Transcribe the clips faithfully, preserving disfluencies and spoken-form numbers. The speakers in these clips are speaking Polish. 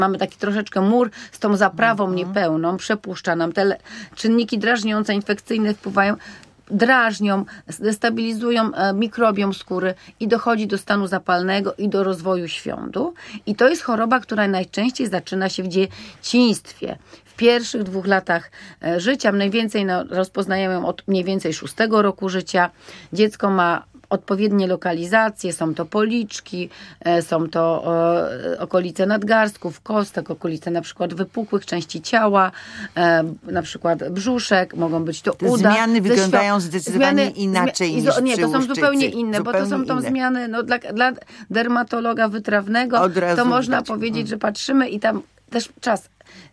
Mamy taki troszeczkę mur z tą zaprawą Mhm. niepełną, przepuszcza nam te le- czynniki drażniące, infekcyjne wpływają, drażnią, destabilizują e, mikrobiom skóry i dochodzi do stanu zapalnego i do rozwoju świądu. I to jest choroba, która najczęściej zaczyna się w dzieciństwie. W pierwszych dwóch latach e, życia, mniej więcej no, rozpoznajemy ją od mniej więcej szóstego roku życia. Dziecko ma odpowiednie lokalizacje, są to policzki, e, są to e, okolice nadgarstków, kostek, okolice na przykład wypukłych części ciała, e, na przykład brzuszek, mogą być to Te uda. zmiany ze wyglądają świąt- zdecydowanie inaczej niż Nie, przy to są łuszczycy. zupełnie inne, bo to Zupełnie są to inne. zmiany no, dla, dla dermatologa wytrawnego, Od razu to można widać. powiedzieć, że patrzymy i tam też czas.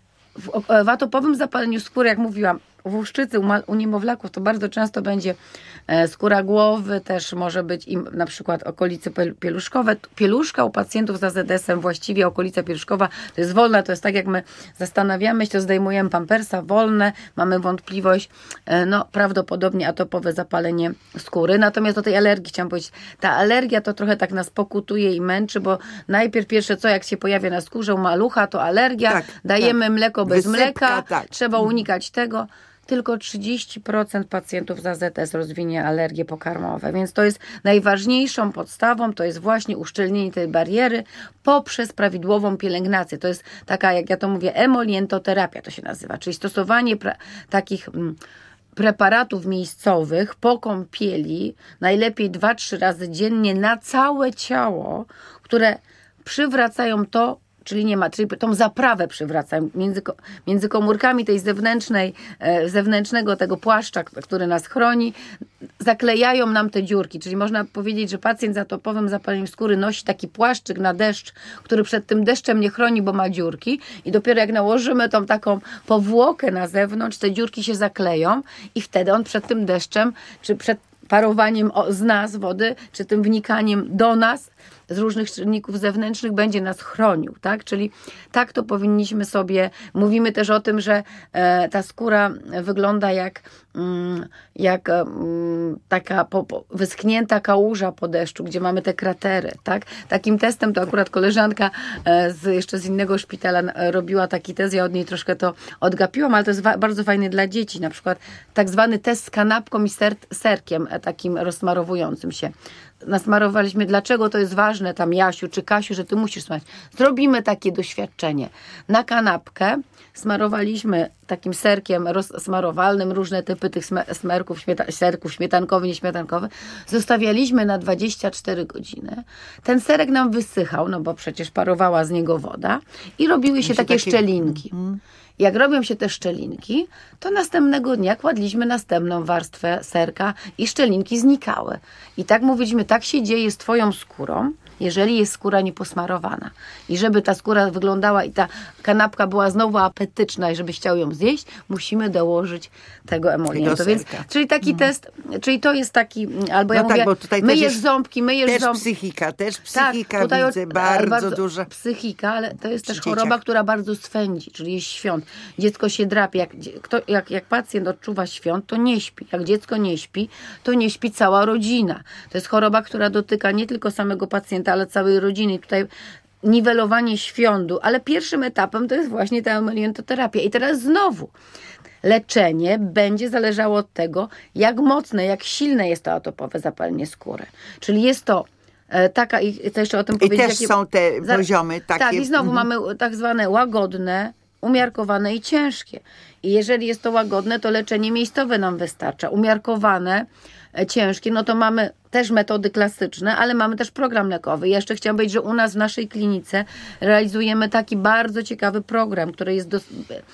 W o- w atopowym zapaleniu skóry, jak mówiłam, w łuszczycy u, ma- u niemowlaków to bardzo często będzie e, skóra głowy, też może być im na przykład okolice pel- pieluszkowe. Pieluszka u pacjentów z A Z S em, właściwie okolica pieluszkowa to jest wolna, to jest tak jak my zastanawiamy się, to zdejmujemy pampersa, wolne, mamy wątpliwość, e, no prawdopodobnie atopowe zapalenie skóry. Natomiast o tej alergii chciałam powiedzieć, ta alergia to trochę tak nas pokutuje i męczy, bo najpierw pierwsze co, jak się pojawia na skórze u malucha, to alergia, Tak, dajemy tak. mleko bez Wysypka, mleka, tak. trzeba unikać tego. Tylko trzydzieści procent pacjentów z A Z S rozwinie alergie pokarmowe, więc to jest najważniejszą podstawą, to jest właśnie uszczelnienie tej bariery poprzez prawidłową pielęgnację. To jest taka, jak ja to mówię, emolientoterapia to się nazywa, czyli stosowanie pra- takich mm, preparatów miejscowych po kąpieli, najlepiej dwa trzy razy dziennie na całe ciało, które przywracają to, czyli nie ma, czyli tą zaprawę przywracają między, ko- między komórkami tej zewnętrznej, e, zewnętrznego tego płaszcza, k- który nas chroni, zaklejają nam te dziurki, czyli można powiedzieć, że pacjent z atopowym zapaleniem skóry nosi taki płaszczyk na deszcz, który przed tym deszczem nie chroni, bo ma dziurki i dopiero jak nałożymy tą taką powłokę na zewnątrz, te dziurki się zakleją i wtedy on przed tym deszczem, czy przed parowaniem o- z nas wody, czy tym wnikaniem do nas z różnych czynników zewnętrznych będzie nas chronił, tak? Czyli tak to powinniśmy sobie, mówimy też o tym, że e, ta skóra wygląda jak, mm, jak mm, taka po, po, wyschnięta kałuża po deszczu, gdzie mamy te kratery, tak? Takim testem to akurat koleżanka e, z, jeszcze z innego szpitala e, robiła taki test, ja od niej troszkę to odgapiłam, ale to jest wa- bardzo fajne dla dzieci, na przykład tak zwany test z kanapką i ser, serkiem e, takim rozsmarowującym się. Nasmarowaliśmy, dlaczego to jest ważne tam, Jasiu czy Kasiu, że ty musisz smarować. Zrobimy takie doświadczenie. Na kanapkę smarowaliśmy takim serkiem rozsmarowalnym, różne typy tych smer- smerków, śmieta- serków śmietankowy, nieśmietankowy. Zostawialiśmy na dwadzieścia cztery godziny. Ten serek nam wysychał, no bo przecież parowała z niego woda i robiły się, się takie, takie- szczelinki. Jak robią się te szczelinki, to następnego dnia kładliśmy następną warstwę serka i szczelinki znikały. I tak mówiliśmy, tak się dzieje z twoją skórą, jeżeli jest skóra nieposmarowana. I żeby ta skóra wyglądała i ta kanapka była znowu apetyczna i żebyś chciał ją zjeść, musimy dołożyć tego emolientu. Tego Więc, serka. czyli taki test, czyli to jest taki, albo ja No tak, mówię, bo tutaj też myjesz jest ząbki, myjesz Też ząbki. psychika, też Tak, psychika tutaj widzę, od- bardzo, duża. Psychika, ale to jest Przy też dzieciach. choroba, która bardzo swędzi, czyli jest świąt. Dziecko się drapie. Jak, dzie- kto, jak, jak pacjent odczuwa świąt, to nie śpi. Jak dziecko nie śpi, to nie śpi cała rodzina. To jest choroba, która dotyka nie tylko samego pacjenta, ale całej rodziny. I tutaj niwelowanie świądu, ale pierwszym etapem to jest właśnie ta emolientoterapia. I teraz znowu leczenie będzie zależało od tego, jak mocne, jak silne jest to atopowe zapalenie skóry. Czyli jest to e, taka, i chcę jeszcze o tym I powiedzieć. też są te Za- poziomy takie. Tak, i znowu Mhm. mamy tak zwane łagodne, umiarkowane i ciężkie. I jeżeli jest to łagodne, to leczenie miejscowe nam wystarcza. Umiarkowane, e, ciężkie, no to mamy też metody klasyczne, ale mamy też program lekowy. I jeszcze chciałam powiedzieć, że u nas w naszej klinice realizujemy taki bardzo ciekawy program, który jest dos-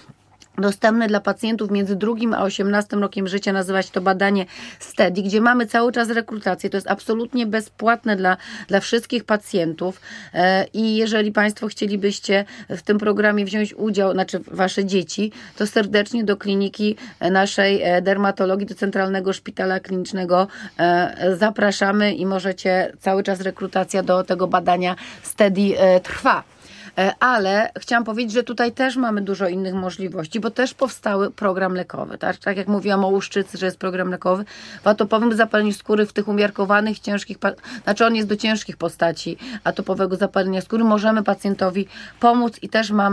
dostępne dla pacjentów między drugim a osiemnastym rokiem życia. Nazywa się to badanie STEADY, gdzie mamy cały czas rekrutację. To jest absolutnie bezpłatne dla, dla wszystkich pacjentów e, i jeżeli Państwo chcielibyście w tym programie wziąć udział, znaczy wasze dzieci, to serdecznie do kliniki naszej e, dermatologii, do Centralnego Szpitala Klinicznego e, zapraszamy i możecie, cały czas rekrutacja do tego badania STEADY e, trwa. Ale chciałam powiedzieć, że tutaj też mamy dużo innych możliwości, bo też powstały program lekowy. Tak, tak jak mówiłam o łuszczycy, że jest program lekowy, w atopowym zapaleniu skóry, w tych umiarkowanych, ciężkich, znaczy on jest do ciężkich postaci atopowego zapalenia skóry, możemy pacjentowi pomóc i też mamy